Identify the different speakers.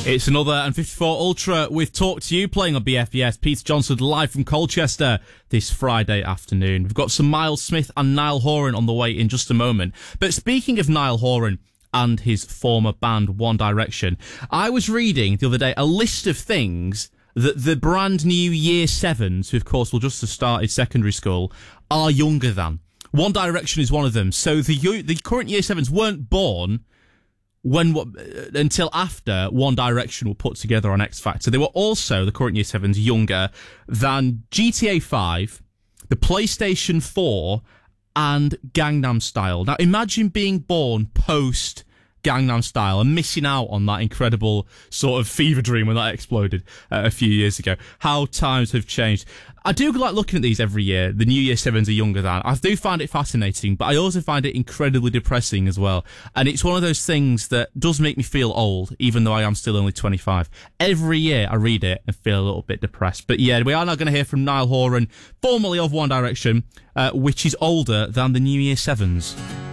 Speaker 1: It's another and 54 Ultra with Talk to You playing on BFBS. Peter Johnson live from Colchester this Friday afternoon. We've got some Miles Smith and Niall Horan on the way in just a moment. But speaking of Niall Horan and his former band One Direction, I was reading the other day a list of things that the brand new Year 7s, who of course will just have started secondary school, are younger than. One Direction is one of them. So the current Year 7s weren't born until after One Direction were put together on X Factor. They were also, the current Year 7s, younger than GTA 5, the PlayStation 4, and Gangnam Style. Now, imagine being born post Gangnam Style and missing out on that incredible sort of fever dream when that exploded a few years ago. How times have changed. I do like looking at these every year. The new Year 7s are younger than. I do find it fascinating, but I also find it incredibly depressing as well. And it's one of those things that does make me feel old, even though I am still only 25. Every year I read it and feel a little bit depressed. But yeah, we are now going to hear from Niall Horan, formerly of One Direction, which is older than the new Year 7s.